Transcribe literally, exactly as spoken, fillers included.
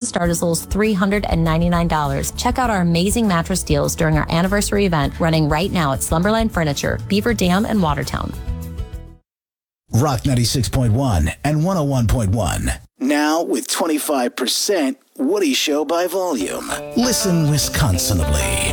start as low as three hundred ninety-nine dollars. Check out our amazing mattress deals during our anniversary event running right now at Slumberland Furniture, Beaver Dam, and Watertown. Rock ninety-six point one and one oh one point one. Now with twenty-five percent Woody Show by volume. Listen Wisconsinably.